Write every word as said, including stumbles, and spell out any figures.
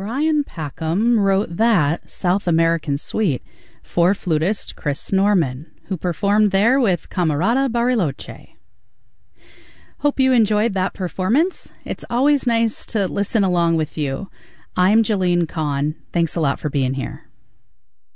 Brian Packham wrote that South American suite for flutist Chris Norman, who performed there with Camerata Bariloche. Hope you enjoyed that performance. It's always nice to listen along with you. I'm Jolene Kahn. Thanks a lot for being here.